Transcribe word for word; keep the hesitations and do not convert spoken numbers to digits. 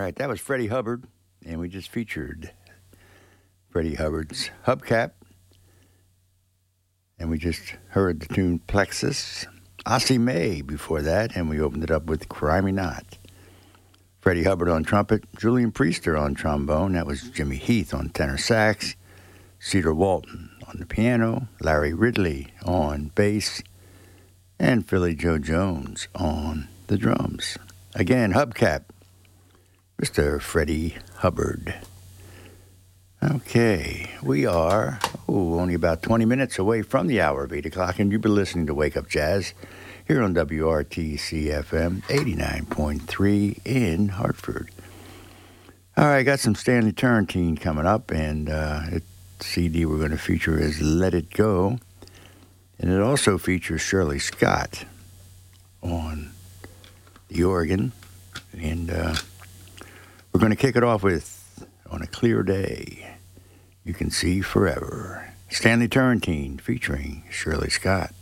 right, that was Freddie Hubbard, and we just featured Freddie Hubbard's Hubcap. And we just heard the tune Plexus. Ossie May before that, and we opened it up with Cry Me Not. Freddie Hubbard on trumpet, Julian Priester on trombone, that was Jimmy Heath on tenor sax, Cedar Walton on the piano, Larry Ridley on bass, and Philly Joe Jones on the drums. Again, Hubcap, Mister Freddie Hubbard. Okay, we are ooh, only about twenty minutes away from the hour of eight o'clock, and you've been listening to Wake Up Jazz here on W R T C F M eighty-nine point three in Hartford. All right, got some Stanley Turrentine coming up, and uh, the C D we're going to feature is Let It Go, and it also features Shirley Scott on the organ, and uh, we're going to kick it off with On a Clear Day, You Can See Forever. Stanley Turrentine featuring Shirley Scott.